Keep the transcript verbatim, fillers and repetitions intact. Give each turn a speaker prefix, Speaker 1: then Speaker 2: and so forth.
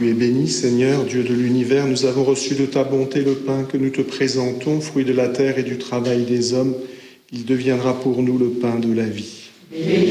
Speaker 1: Tu es béni, Seigneur, Dieu de l'univers. Nous avons reçu de ta bonté le pain que nous te présentons, fruit de la terre et du travail des hommes. Il deviendra pour nous le pain de la vie.